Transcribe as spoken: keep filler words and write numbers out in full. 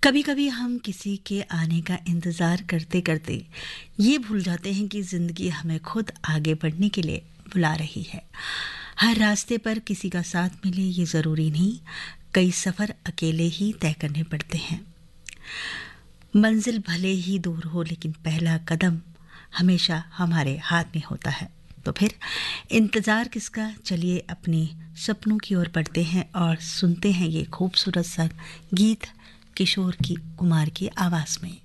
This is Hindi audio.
कभी कभी हम किसी के आने का इंतज़ार करते करते ये भूल जाते हैं कि ज़िंदगी हमें खुद आगे बढ़ने के लिए बुला रही है। हर रास्ते पर किसी का साथ मिले ये ज़रूरी नहीं, कई सफ़र अकेले ही तय करने पड़ते हैं। मंजिल भले ही दूर हो, लेकिन पहला कदम हमेशा हमारे हाथ में होता है। तो फिर इंतज़ार किसका, चलिए अपने सपनों की ओर बढ़ते हैं और सुनते हैं ये खूबसूरत सा गीत किशोर की कुमार की आवाज़ में।